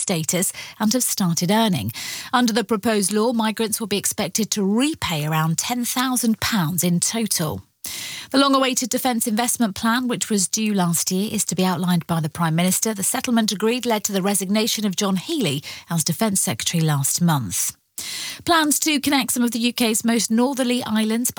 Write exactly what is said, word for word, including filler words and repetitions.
status and have started earning. Under the proposed law, migrants will be expected to repay around ten thousand pounds in total. The long-awaited Defence Investment Plan, which was due last year, is to be outlined by the Prime Minister. The settlement agreed led to the resignation of John Healey as Defence Secretary last month. Plans to connect some of the U K's most northerly islands